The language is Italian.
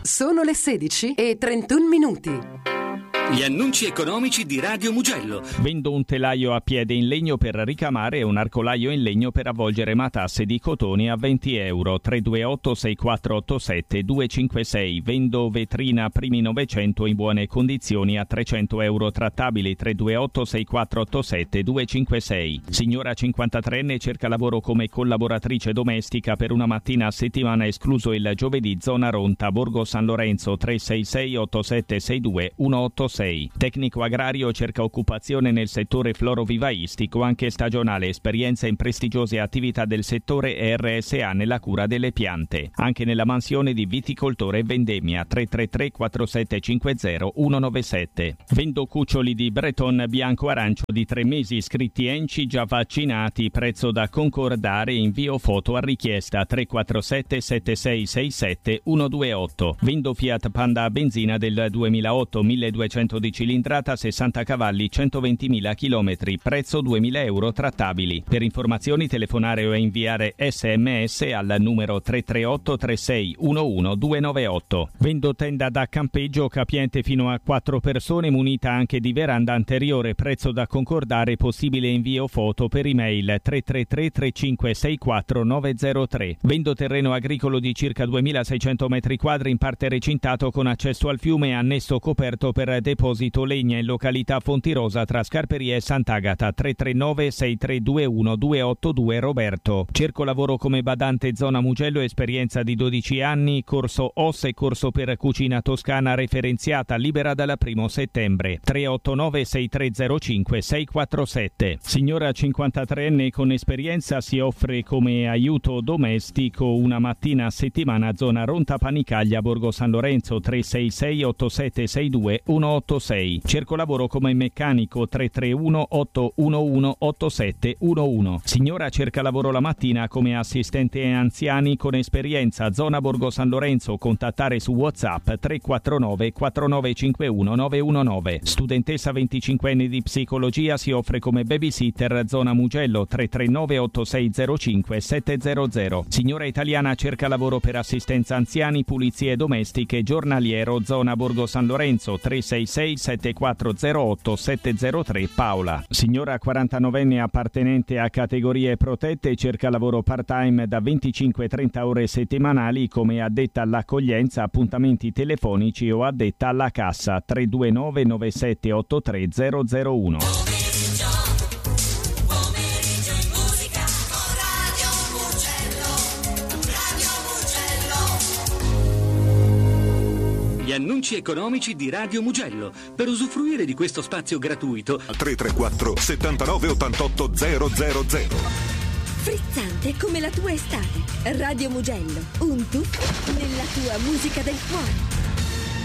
Sono le 16:31. Gli annunci economici di Radio Mugello. Vendo un telaio a piede in legno per ricamare e un arcolaio in legno per avvolgere matasse di cotone a €20. 328-6487-256. Vendo vetrina primi Novecento in buone condizioni a €300 trattabili. 328-6487-256. Signora 53enne cerca lavoro come collaboratrice domestica per una mattina a settimana, escluso il giovedì, zona Ronta, Borgo San Lorenzo. 366-8762-186. Tecnico agrario cerca occupazione nel settore florovivaistico, anche stagionale, esperienza in prestigiose attività del settore e RSA nella cura delle piante. Anche nella mansione di viticoltore e vendemmia. 333-4750-197. Vendo cuccioli di Breton bianco-arancio di 3 mesi, iscritti ENCI, già vaccinati, prezzo da concordare, invio foto a richiesta. 347-7667-128. Vendo Fiat Panda a benzina del 2008, 1200 di cilindrata, 60 cavalli, 120.000 chilometri, prezzo €2.000 trattabili. Per informazioni telefonare o inviare SMS al numero 338-3611-298. Vendo tenda da campeggio capiente fino a 4 persone, munita anche di veranda anteriore, prezzo da concordare, possibile invio foto per email 333-3564-903. Vendo terreno agricolo di circa 2.600 metri quadri in parte recintato con accesso al fiume e annesso coperto per deposito legna in località Fontirosa tra Scarperie e Sant'Agata. 339-6321-282 Roberto. Cerco lavoro come badante zona Mugello, esperienza di 12 anni, corso OS e corso per cucina toscana referenziata, libera dal 1 settembre. 389-6305-647. Signora 53enne con esperienza si offre come aiuto domestico una mattina a settimana, zona Ronta Panicaglia, Borgo San Lorenzo. 366-8762-186. Cerco lavoro come meccanico. 331-811-8711. Signora cerca lavoro la mattina come assistente anziani con esperienza, zona Borgo San Lorenzo. Contattare su WhatsApp 349-4951-919. Studentessa 25enne di psicologia, si offre come babysitter, zona Mugello. 339-8605-700. Signora italiana cerca lavoro per assistenza anziani, pulizie domestiche, giornaliero, zona Borgo San Lorenzo. 366-7408-703 Paola. Signora 49enne appartenente a categorie protette, cerca lavoro part-time da 25-30 ore settimanali come addetta all'accoglienza, appuntamenti telefonici o addetta alla cassa. 329-9783-001. Gli annunci economici di Radio Mugello. Per usufruire di questo spazio gratuito 334 79 88 000. Frizzante come la tua estate. Radio Mugello, un tuffo nella tua musica del cuore.